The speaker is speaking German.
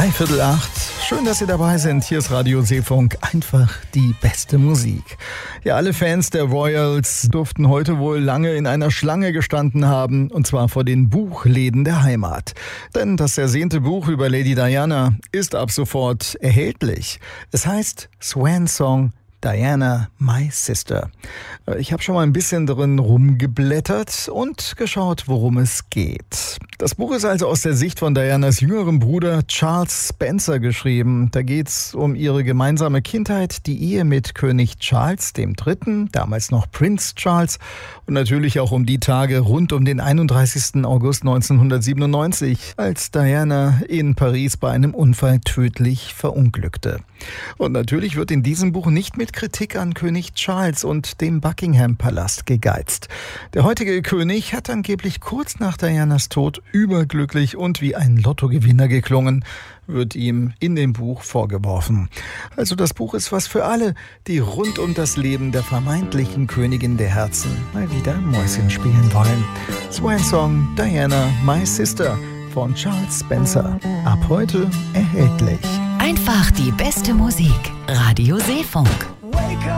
7:03. Schön, dass Sie dabei sind. Hier ist Radio Seefunk. Einfach die beste Musik. Ja, alle Fans der Royals durften heute wohl lange in einer Schlange gestanden haben. Und zwar vor den Buchläden der Heimat. Denn das ersehnte Buch über Lady Diana ist ab sofort erhältlich. Es heißt Swan Song Diana, My Sister. Ich habe schon mal ein bisschen drin rumgeblättert und geschaut, worum es geht. Das Buch ist also aus der Sicht von Dianas jüngerem Bruder Charles Spencer geschrieben. Da geht es um ihre gemeinsame Kindheit, die Ehe mit König Charles III., damals noch Prinz Charles, und natürlich auch um die Tage rund um den 31. August 1997, als Diana in Paris bei einem Unfall tödlich verunglückte. Und natürlich wird in diesem Buch nicht mit Kritik an König Charles und dem Buckingham-Palast gegeizt. Der heutige König hat angeblich kurz nach Dianas Tod überglücklich und wie ein Lottogewinner geklungen, wird ihm in dem Buch vorgeworfen. Also das Buch ist was für alle, die rund um das Leben der vermeintlichen Königin der Herzen mal wieder Mäuschen spielen wollen. Swan Song Diana, My Sister von Charles Spencer. Ab heute erhältlich. Einfach die beste Musik. Radio Seefunk.